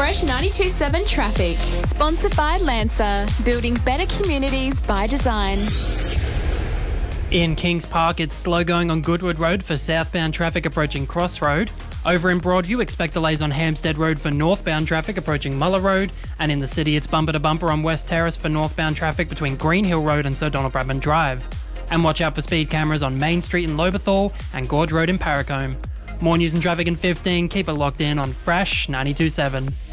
Fresh 92.7 traffic. Sponsored by Lancer. Building better communities by design. In Kings Park, it's slow going on Goodwood Road for southbound traffic approaching Crossroad. Over in Broadview, expect delays on Hampstead Road for northbound traffic approaching Muller Road. And in the city, it's bumper to bumper on West Terrace for northbound traffic between Greenhill Road and Sir Donald Bradman Drive. And watch out for speed cameras on Main Street in Lobethal and Gorge Road in Parracombe. More news and traffic in 15. Keep it locked in on Fresh 92.7.